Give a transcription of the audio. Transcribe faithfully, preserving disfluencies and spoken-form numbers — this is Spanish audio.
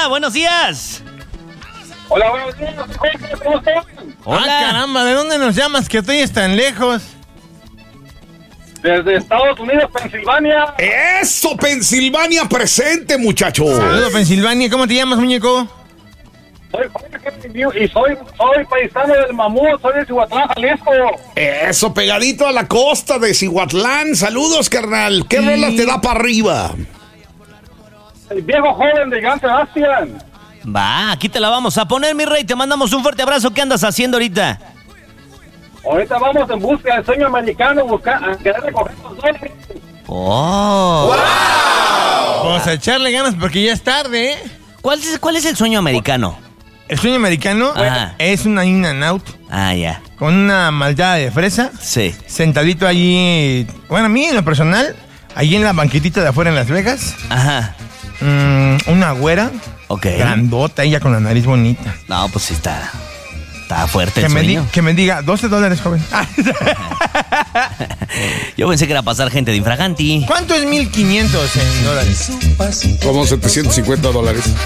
buenos días. Hola, buenos días. ¿Cómo están? Hola. Ah, caramba, ¿de dónde nos llamas que estoy tan lejos? Desde Estados Unidos, Pensilvania. ¡Eso, Pensilvania presente, muchachos! Saludos, Pensilvania. ¿Cómo te llamas, muñeco? Soy Jorge y soy, soy paisano del Mamut, soy de Cihuatlán, Jalisco. Eso, pegadito a la costa de Cihuatlán. Saludos, carnal. ¿Qué Sí. rolas te da para arriba? El viejo joven de Gran Sebastián. Va, aquí te la vamos a poner, mi rey. Te mandamos un fuerte abrazo. ¿Qué andas haciendo ahorita? Ahorita vamos en busca del sueño americano, buscar, a querer recoger los dólares. Oh. Vamos a echarle ganas porque ya es tarde, ¿eh? ¿Cuál es, cuál es el sueño americano? El sueño americano Ajá. es una in and out Ah, ya. con una malteada de fresa, Sí. sentadito allí. Bueno, a mí en lo personal, allí en la banquetita de afuera en Las Vegas, Ajá. mmm, una güera, Ok. grandota, ella con la nariz bonita. No, pues sí está. Está fuerte Que el me, di- sueño. que me diga, doce dólares, joven. Yo pensé que era pasar gente de infraganti. ¿Cuánto es mil quinientos en dólares? Como setecientos cincuenta dólares.